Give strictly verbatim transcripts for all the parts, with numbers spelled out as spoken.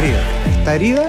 herida. Está herida,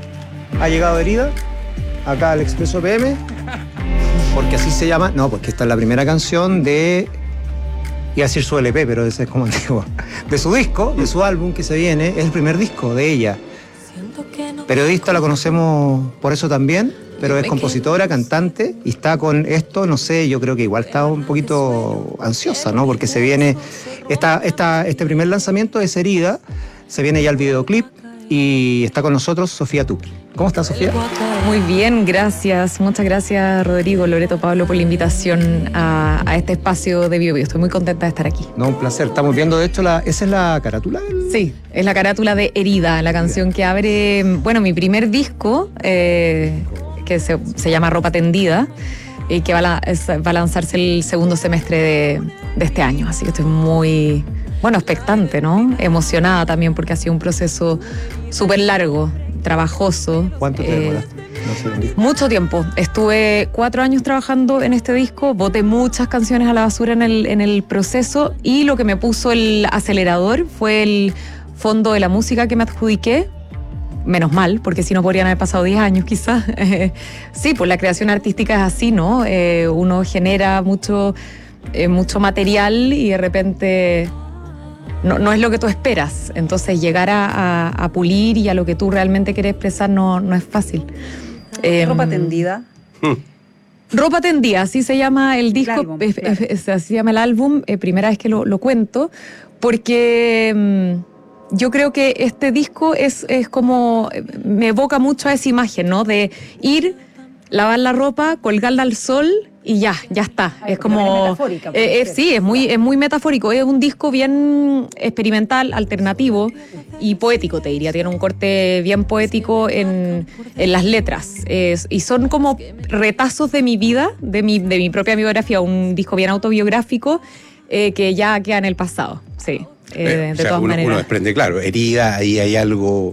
ha llegado herida, acá al Expreso P M, porque así se llama, no, porque esta es la primera canción de, iba a decir su L P, pero ese es como antiguo, de su disco, de su álbum que se viene, es el primer disco de ella. Periodista, la conocemos por eso también, pero es compositora, cantante, y está con esto, no sé, yo creo que igual está un poquito ansiosa, ¿no? Porque se viene, esta, esta, este primer lanzamiento es Herida, se viene ya el videoclip, y está con nosotros Sofía Tup. ¿Cómo estás, Sofía? Muy bien, gracias. Muchas gracias, Rodrigo, Loreto, Pablo, por la invitación a, a este espacio de Bio Bio. Estoy muy contenta de estar aquí. No, un placer. Estamos viendo, de hecho, la, ¿esa es la carátula? Del... Sí, es la carátula de Herida, la canción que abre, bueno, mi primer disco, eh, que se, se llama Ropa Tendida, y que va, la, es, va a lanzarse el segundo semestre de, de este año. Así que estoy muy... Bueno, expectante, ¿no? Emocionada también porque ha sido un proceso súper largo, trabajoso. ¿Cuánto te demoraste? Eh, no sé, mucho tiempo. Estuve cuatro años trabajando en este disco, boté muchas canciones a la basura en el, en el proceso, y lo que me puso el acelerador fue el fondo de la música que me adjudiqué. Menos mal, porque si no podrían haber pasado diez años quizás. Sí, pues la creación artística es así, ¿no? Eh, uno genera mucho, eh, mucho material y de repente... No, no es lo que tú esperas, entonces llegar a, a, a pulir y a lo que tú realmente quieres expresar no, no es fácil. Eh, ¿Ropa tendida? Ropa tendida, así se llama el disco, el álbum, es, claro. es, es, así se llama el álbum, eh, primera vez que lo, lo cuento, porque mm, yo creo que este disco es, es como, me evoca mucho a esa imagen, ¿no? De ir, lavar la ropa, colgarla al sol y ya, ya está. Ay, es como... Es eh, eh, sí, es muy, es muy metafórico. Es un disco bien experimental, alternativo y poético, te diría. Tiene un corte bien poético en, en las letras. Es, y son como retazos de mi vida, de mi, de mi propia biografía. Un disco bien autobiográfico eh, que ya queda en el pasado. Sí, eh, de, de o sea, todas uno, maneras. Uno desprende, claro, herida, ahí hay algo...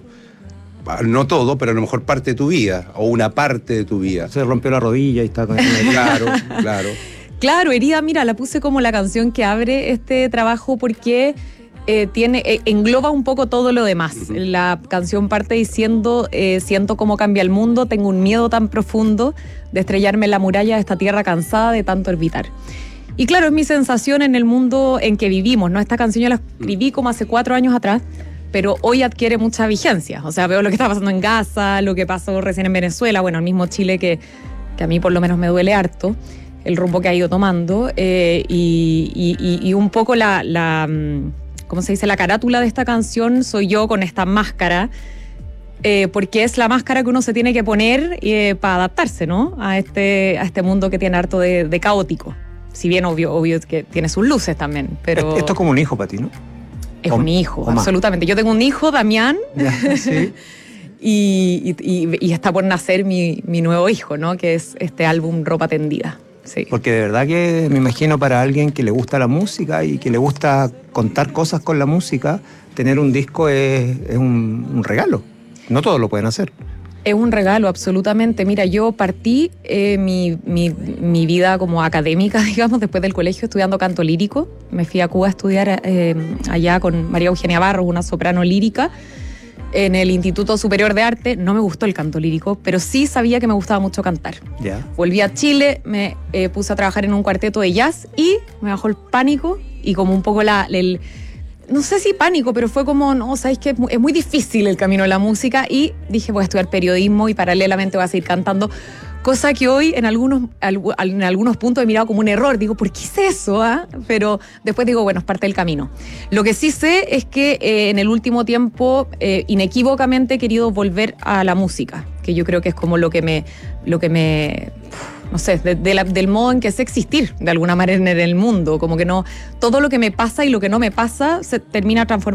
No todo, pero a lo mejor parte de tu vida, o una parte de tu vida. Se rompió la rodilla y está con... Claro, claro. Claro, Herida, mira, la puse como la canción que abre este trabajo porque eh, tiene, eh, engloba un poco todo lo demás. Uh-huh. La canción parte diciendo, eh, siento cómo cambia el mundo, tengo un miedo tan profundo de estrellarme en la muralla de esta tierra cansada de tanto orbitar. Y claro, es mi sensación en el mundo en que vivimos, ¿no? Esta canción yo la escribí como hace cuatro años atrás, pero hoy adquiere mucha vigencia. O sea, veo lo que está pasando en Gaza, lo que pasó recién en Venezuela, bueno, el mismo Chile que, que a mí por lo menos me duele harto, el rumbo que ha ido tomando, eh, y, y, y un poco la, la, ¿cómo se dice? La carátula de esta canción soy yo con esta máscara, eh, porque es la máscara que uno se tiene que poner eh, para adaptarse, ¿no? A este, a este mundo que tiene harto de, de caótico. Si bien obvio, obvio que tiene sus luces también, pero... Esto es como un hijo para ti, ¿no? Es un hijo, absolutamente. Yo tengo un hijo, Damián, ya, sí. y, y, y está por nacer mi, mi nuevo hijo, ¿no? Que es este álbum Ropa Tendida. Sí. Porque de verdad que me imagino para alguien que le gusta la música y que le gusta contar cosas con la música, tener un disco es, es un, un regalo. No todos lo pueden hacer. Es un regalo, absolutamente. Mira, yo partí eh, mi, mi, mi vida como académica, digamos, después del colegio, estudiando canto lírico. Me fui a Cuba a estudiar eh, allá con María Eugenia Barros, una soprano lírica, en el Instituto Superior de Arte. No me gustó el canto lírico, pero sí sabía que me gustaba mucho cantar. Yeah. Volví a Chile, me eh, puse a trabajar en un cuarteto de jazz y me bajó el pánico y como un poco la... el, no sé si pánico, pero fue como, no, sabéis que es muy difícil el camino de la música, y dije voy a estudiar periodismo y paralelamente voy a seguir cantando, cosa que hoy en algunos, en algunos puntos he mirado como un error, digo, ¿por qué hice eso? Ah? Pero después digo, bueno, es parte del camino. Lo que sí sé es que eh, en el último tiempo eh, inequívocamente he querido volver a la música, que yo creo que es como lo que me, lo que me no sé, de, de la, del modo en que sé existir de alguna manera en el mundo, como que no, todo lo que me pasa y lo que no me pasa se termina transformando